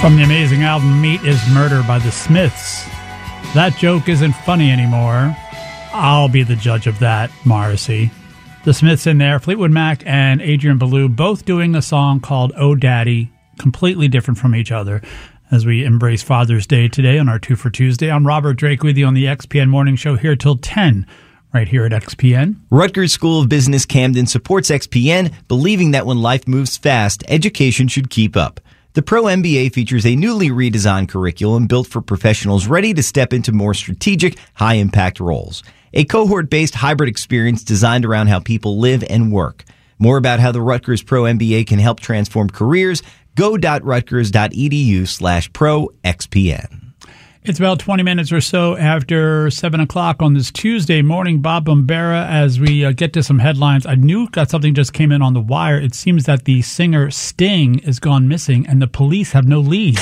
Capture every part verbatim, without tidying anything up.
From the amazing album Meat is Murder by the Smiths. That joke isn't funny anymore. I'll be the judge of that, Morrissey. The Smiths in there, Fleetwood Mac and Adrian Belew, both doing a song called Oh Daddy, completely different from each other. As we embrace Father's Day today on our Two for Tuesday, I'm Robert Drake with you on the X P N Morning Show here till ten, right here at X P N. Rutgers School of Business Camden supports X P N, believing that when life moves fast, education should keep up. The Pro M B A features a newly redesigned curriculum built for professionals ready to step into more strategic, high-impact roles. A cohort-based hybrid experience designed around how people live and work. More about how the Rutgers Pro M B A can help transform careers, go.rutgers.edu slash pro XPN. It's about twenty minutes or so after seven o'clock on this Tuesday morning. Bob Bombera, as we uh, get to some headlines. I knew that something just came in on the wire. It seems that the singer Sting is gone missing and the police have no lead.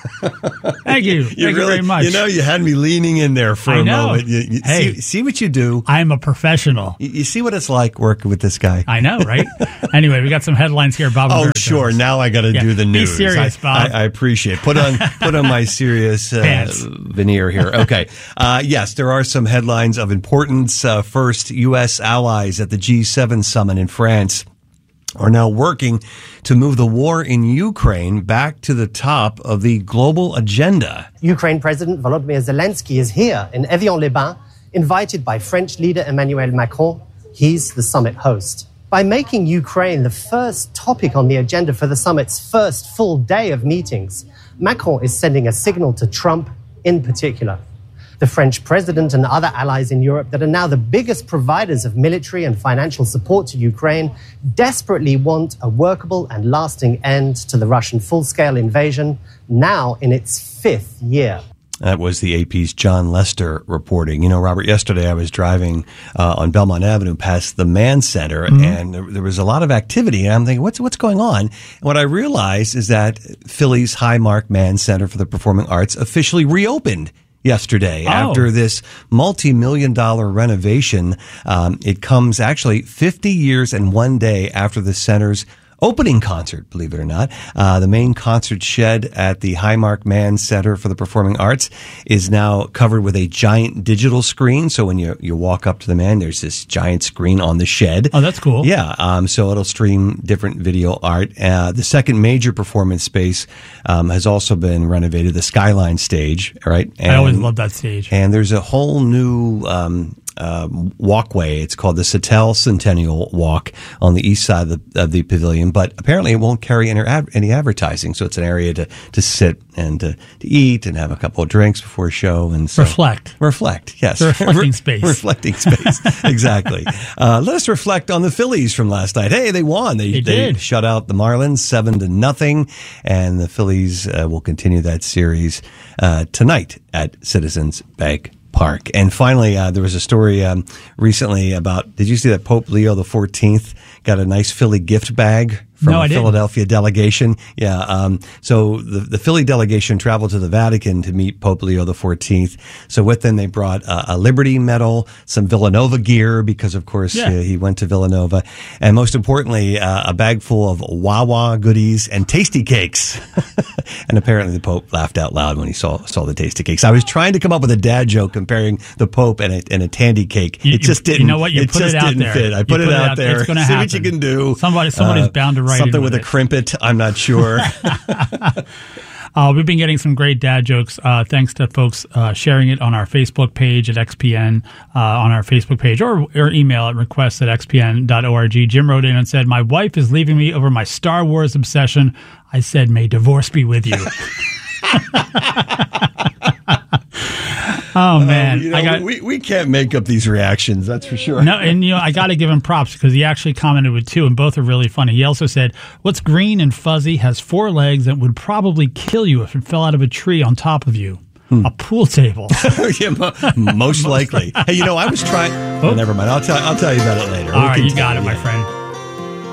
Thank you. you Thank really, you very much. You know, you had me leaning in there for I a know. moment. You, you hey, see, see what you do. I'm a professional. You, you see what it's like working with this guy. I know, right? Anyway, we got some headlines here. Bob Oh, Bombera sure. does. Now I got to Yeah. do the news. Be serious, I, Bob. I, I appreciate it. Put on, put on my serious uh, veneer here. Okay. Uh, yes, there are some headlines of importance. Uh, first, U S allies at the G seven summit in France are now working to move the war in Ukraine back to the top of the global agenda. Ukraine President Volodymyr Zelensky is here in Evian-les-Bains, invited by French leader Emmanuel Macron. He's the summit host. By making Ukraine the first topic on the agenda for the summit's first full day of meetings, Macron is sending a signal to Trump in particular. The French president and other allies in Europe that are now the biggest providers of military and financial support to Ukraine desperately want a workable and lasting end to the Russian full-scale invasion, now in its fifth year. That was the A P's John Lester reporting. You know, Robert, yesterday I was driving uh, on Belmont Avenue past the Mann Center, mm-hmm. and there, there was a lot of activity. And I'm thinking, what's what's going on? And what I realized is that Philly's Highmark Mann Center for the Performing Arts officially reopened yesterday. Oh. After this multi-million dollar renovation. Um, it comes actually fifty years and one day after the center's opening concert, believe it or not. Uh, the main concert shed at the Highmark Mann Center for the Performing Arts is now covered with a giant digital screen. So when you, you walk up to the Mann, there's this giant screen on the shed. Oh, that's cool. Yeah. Um, so it'll stream different video art. Uh, the second major performance space um, has also been renovated, the Skyline stage, right? And, I always love that stage. And there's a whole new um Uh, walkway. It's called the Sattel Centennial Walk on the east side of the, of the pavilion, but apparently it won't carry any, ad, any advertising. So it's an area to, to sit and to, to eat and have a couple of drinks before a show and so, reflect. Reflect, yes. It's a reflecting space. Reflecting space, exactly. Uh, let us reflect on the Phillies from last night. Hey, they won. They, they, they did. shut out the Marlins seven to nothing, and the Phillies uh, will continue that series uh, tonight at Citizens Bank Park. And finally, uh, there was a story um, recently about, did you see that Pope Leo the fourteenth got a nice Philly gift bag from no, a I Philadelphia delegation? Yeah. Um, so the, the Philly delegation traveled to the Vatican to meet Pope Leo the fourteenth. So with them, they brought a, a Liberty medal, some Villanova gear, because of course yeah. uh, he went to Villanova. And most importantly, uh, a bag full of Wawa goodies and tasty cakes. And apparently the Pope laughed out loud when he saw saw the tasty cakes. I was trying to come up with a dad joke comparing the Pope and a, and a tandy cake. You, it just didn't. You know what? You it put just it out didn't there. fit. I You put, it, it out, out there. It's going to See happen. what you can do. Somebody, somebody's uh, bound to write something with, with a it. crimpet. I'm not sure. Uh, we've been getting some great dad jokes. Uh, thanks to folks uh, sharing it on our Facebook page at X P N, uh, on our Facebook page, or, or email at requests at x p n dot org. Jim wrote in and said, "My wife is leaving me over my Star Wars obsession. I said, may divorce be with you." Oh man, um, you know, I got, we we can't make up these reactions. That's for sure. No, and you know I got to give him props because he actually commented with two, and both are really funny. He also said, "What's green and fuzzy, has four legs, and would probably kill you if it fell out of a tree on top of you? Hmm. A pool table." Yeah, mo- most likely. Hey, you know, I was trying. Oh. Never mind. I'll tell. I'll tell you about it later. All we right, can you got tell, it, yeah. my friend.